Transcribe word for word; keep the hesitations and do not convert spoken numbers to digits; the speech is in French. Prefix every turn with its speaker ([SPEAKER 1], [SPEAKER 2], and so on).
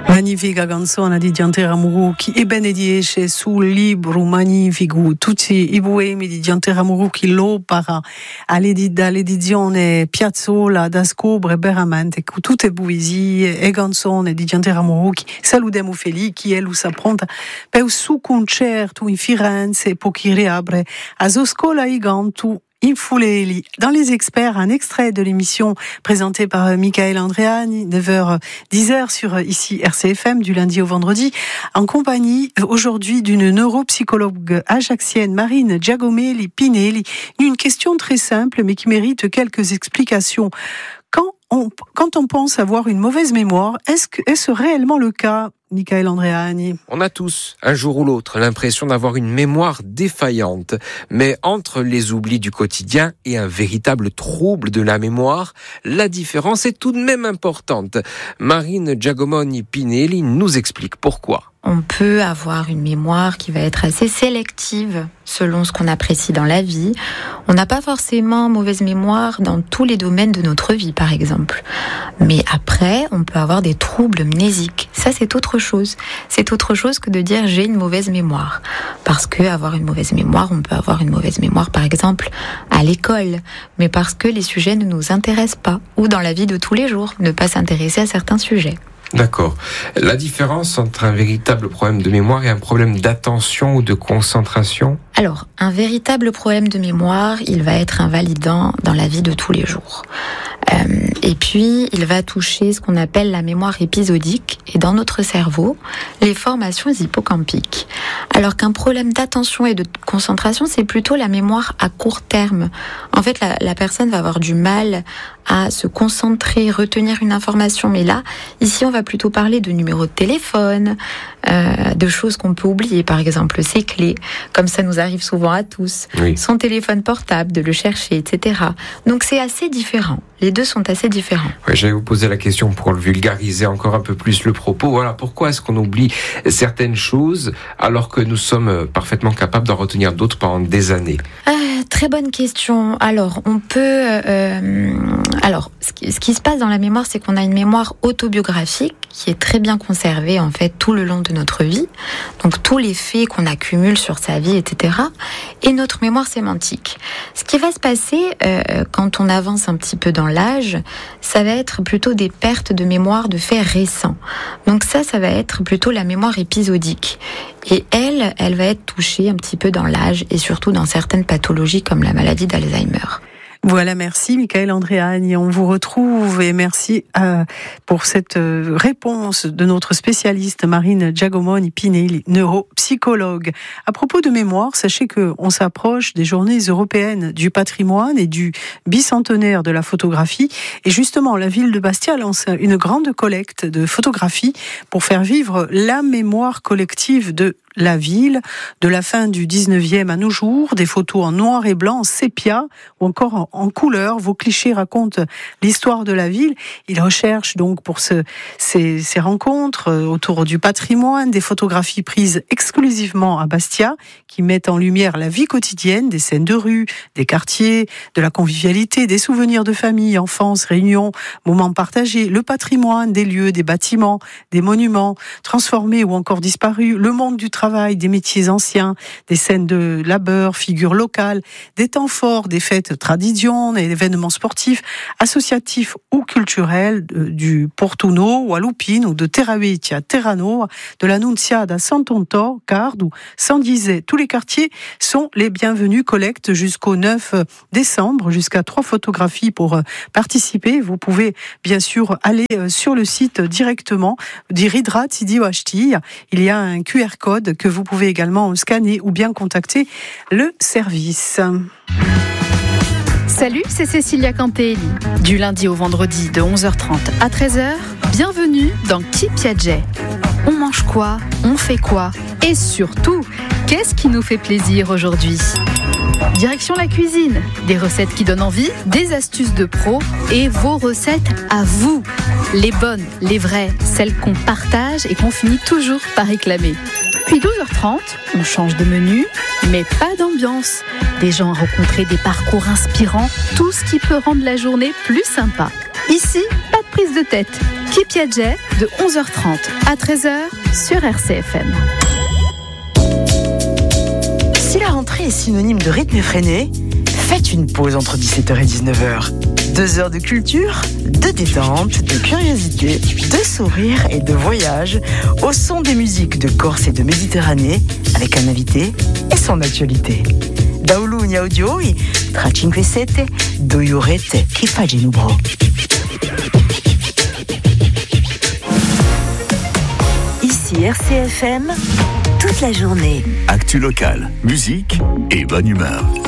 [SPEAKER 1] Magnifica canzone di Gianterra Murucchi e bene riesce sul libro magnifico tutti i poemi di Gianterra Murucchi l'opera all'edizione Piazzolla da scoprire veramente tutte poesie e canzoni di Gianterra Murucchi. Salutiamo Felici e lui si pronta per il suo concerto in Firenze poi che riapre a sua scuola di canto in Fuleli. Dans les experts, un extrait de l'émission présentée par Michael Andréani, neuf heures dix sur ici R C F M du lundi au vendredi, en compagnie aujourd'hui d'une neuropsychologue ajaxienne, Marine Giacomelli Pinelli. Une question très simple mais qui mérite quelques explications. Quand on, quand on pense avoir une mauvaise mémoire, est-ce que, est-ce réellement le cas, Michael Andréani?
[SPEAKER 2] On a tous, un jour ou l'autre, l'impression d'avoir une mémoire défaillante. Mais entre les oublis du quotidien et un véritable trouble de la mémoire, la différence est tout de même importante. Marine Giacomelli Pinelli nous explique pourquoi.
[SPEAKER 3] On peut avoir une mémoire qui va être assez sélective selon ce qu'on apprécie dans la vie. On n'a pas forcément mauvaise mémoire dans tous les domaines de notre vie, par exemple. Mais après, on peut avoir des troubles mnésiques. Ça, c'est autre chose. C'est autre chose que de dire j'ai une mauvaise mémoire. Parce que avoir une mauvaise mémoire, on peut avoir une mauvaise mémoire, par exemple, à l'école. Mais parce que les sujets ne nous intéressent pas. Ou dans la vie de tous les jours, ne pas s'intéresser à certains sujets.
[SPEAKER 2] D'accord. La différence entre un véritable problème de mémoire et un problème d'attention ou de concentration ?
[SPEAKER 3] Alors, un véritable problème de mémoire, il va être invalidant dans la vie de tous les jours. Euh, et puis, il va toucher ce qu'on appelle la mémoire épisodique et dans notre cerveau, les formations hippocampiques. Alors qu'un problème d'attention et de concentration, c'est plutôt la mémoire à court terme. En fait, la, la personne va avoir du mal à se concentrer, retenir une information. Mais là, ici, on va plutôt parler de numéro de téléphone, euh, de choses qu'on peut oublier, par exemple ses clés, comme ça nous arrive souvent à tous, oui. Son téléphone portable, de le chercher, et cetera. Donc c'est assez différent. Les deux sont assez différents.
[SPEAKER 2] Ouais, j'allais vous poser la question pour le vulgariser encore un peu plus le propos. Voilà, pourquoi est-ce qu'on oublie certaines choses alors que nous sommes parfaitement capables d'en retenir d'autres pendant des années ?
[SPEAKER 3] euh, Très bonne question. Alors, on peut... Euh, alors, ce qui, ce qui se passe dans la mémoire, c'est qu'on a une mémoire autobiographique qui est très bien conservée, en fait, tout le long de notre vie. Donc, tous les faits qu'on accumule sur sa vie, et cetera. Et notre mémoire sémantique. Ce qui va se passer euh, quand on avance un petit peu dans l'âge, ça va être plutôt des pertes de mémoire de faits récents. Donc ça, ça va être plutôt la mémoire épisodique. Et elle, elle va être touchée un petit peu dans l'âge et surtout dans certaines pathologies comme la maladie d'Alzheimer.
[SPEAKER 1] Voilà, merci Michael Andréani. On vous retrouve et merci euh, pour cette euh, réponse de notre spécialiste Marine Giacomelli Pinelli, neuropsychologue. À propos de mémoire, sachez qu'on s'approche des journées européennes du patrimoine et du bicentenaire de la photographie. Et justement, la ville de Bastia lance une grande collecte de photographies pour faire vivre la mémoire collective de la ville, de la fin du dix-neuvième à nos jours, des photos en noir et blanc, en sépia ou encore en, en couleur. Vos clichés racontent l'histoire de la ville. Ils recherchent donc pour ce, ces, ces rencontres autour du patrimoine, des photographies prises exclusivement à Bastia, qui mettent en lumière la vie quotidienne, des scènes de rue, des quartiers, de la convivialité, des souvenirs de famille, enfance, réunions, moments partagés, le patrimoine, des lieux, des bâtiments, des monuments, transformés ou encore disparus, le monde du travail, des métiers anciens, des scènes de labeur, figures locales, des temps forts, des fêtes tradition, des événements sportifs, associatifs ou culturels, du Portuno ou à Lupine ou de Terraviti à Terrano, de la Nunziata à Sant'Ontor, Card ou Sandizet. Tous les quartiers sont les bienvenus. Collecte jusqu'au neuf décembre, jusqu'à trois photographies pour participer. Vous pouvez bien sûr aller sur le site directement d'Iridrat Sidi Wachti. Il y a un Q R code que vous pouvez également scanner ou bien contacter le service.
[SPEAKER 4] Salut, c'est Cécilia Campelli. Du lundi au vendredi de onze heures trente à treize heures, bienvenue dans Qui Piaget. On mange quoi ? On fait quoi ? Et surtout, qu'est-ce qui nous fait plaisir aujourd'hui ? Direction la cuisine, des recettes qui donnent envie, des astuces de pro et vos recettes à vous. Les bonnes, les vraies, celles qu'on partage et qu'on finit toujours par réclamer. Puis douze heures trente, on change de menu, mais pas d'ambiance. Des gens à rencontrer, des parcours inspirants, tout ce qui peut rendre la journée plus sympa. Ici, pas de prise de tête. Qui Piaget, de onze heures trente à treize heures sur R C F M.
[SPEAKER 5] Si la rentrée est synonyme de rythme effréné, faites une pause entre dix-sept heures et dix-neuf heures. Deux heures de culture, de détente, de curiosité, de sourire et de voyage au son des musiques de Corse et de Méditerranée avec un invité et son actualité. Da Ulunia Audio et tra cinque sette due orette che fa Genubro.
[SPEAKER 6] Ici R C F M, toute la journée.
[SPEAKER 7] Actu local, musique et bonne humeur.